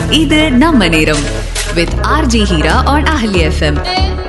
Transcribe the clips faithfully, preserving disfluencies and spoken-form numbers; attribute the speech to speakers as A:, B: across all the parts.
A: இது நம்ம நேரம் with R J Heera on Ahli F M.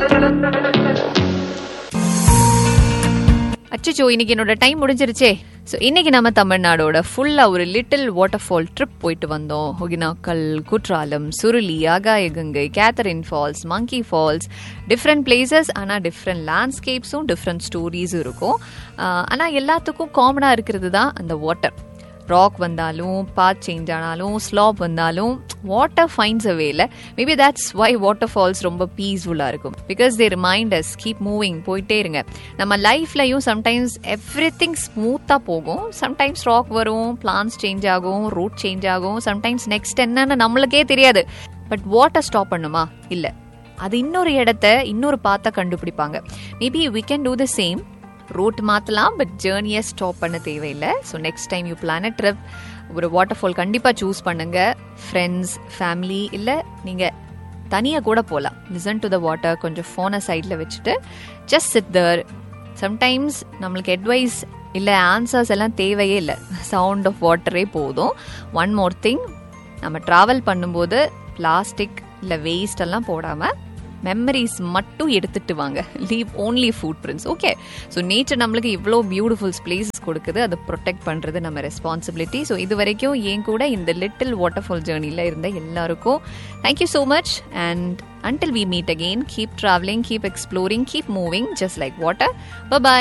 B: அச்சோ, இன்னைக்கு என்னோட டைம் முடிஞ்சிருச்சே. ஸோ இன்னைக்கு நம்ம தமிழ்நாடோட ஃபுல்லாக ஒரு லிட்டில் வாட்டர் ஃபால் ட்ரிப் போயிட்டு வந்தோம். ஒகேனக்கல், குற்றாலம், சுருளி, ஆகாயகங்கை, கேத்தரின் ஃபால்ஸ், மங்கி ஃபால்ஸ், டிஃப்ரெண்ட் பிளேசஸ். ஆனால் டிஃப்ரெண்ட் லேண்ட்ஸ்கேப்ஸும் டிஃப்ரெண்ட் ஸ்டோரிஸும் இருக்கும். ஆனால் எல்லாத்துக்கும் காமனாக இருக்கிறது தான் அந்த வாட்டர். ராக் வந்தாலும், பாத் சேஞ்ச் ஆனாலும், ஸ்லாப் வந்தாலும், வாட்டர் ஃபைண்ட்ஸ் அ வேல. Maybe that's why water falls ரொம்ப பீஸ்ஃபுல்லாக இருக்கும். Because they remind as keep moving, போயிட்டே இருங்க. நம்ம லைஃப்லையும் சம்டைம்ஸ் எவ்ரி திங் ஸ்மூத்தாக போகும், சம்டைம்ஸ் ராக் வரும், பிளான்ஸ் சேஞ்ச் ஆகும், ரூட் சேஞ்ச் ஆகும், சம்டைம்ஸ் நெக்ஸ்ட் என்னன்னு நம்மளுக்கே தெரியாது. பட் வாட்டர் ஸ்டாப் பண்ணுமா? இல்லை, அது இன்னொரு இடத்த இன்னொரு பாத்தை கண்டுபிடிப்பாங்க. Maybe we can do the same. Root மாற்றலாம், பட் ஜேர்னியை ஸ்டாப் பண்ண தேவையில்லை. So next time you plan a trip, ஒரு வாட்டர் ஃபால் கண்டிப்பாக சூஸ் பண்ணுங்க. ஃப்ரெண்ட்ஸ், ஃபேமிலி, இல்லை நீங்கள் தனியாக கூட போகலாம். லிசன் டு த வாட்டர், கொஞ்சம் ஃபோனை சைடில் வச்சுட்டு ஜஸ்ட் சிட் தேர். சம்டைம்ஸ் நம்மளுக்கு அட்வைஸ் இல்லை ஆன்சர்ஸ் எல்லாம் தேவையே இல்லை, சவுண்ட் ஆஃப் வாட்டரே போதும். ஒன் மோர் திங், நம்ம ட்ராவல் பண்ணும்போது பிளாஸ்டிக் இல்லை வேஸ்ட் எல்லாம் போடாமல் மெமரிஸ் மட்டும் எடுத்துட்டு வாங்க. Leave only food prints. Okay, so nature நம்மளுக்கு இவ்வளோ பியூட்டிஃபுல் பிளேசஸ் கொடுக்குது, அதை ப்ரொடெக்ட் பண்ணுறது நம்ம ரெஸ்பான்சிபிலிட்டி. ஸோ இது வரைக்கும் ஏன் கூட இந்த லிட்டில் வாட்டர்ஃபால் ஜேர்னியில் இருந்த எல்லாருக்கும் thank you so much. And until we meet again, keep traveling, keep exploring, keep moving just like water. Bye bye.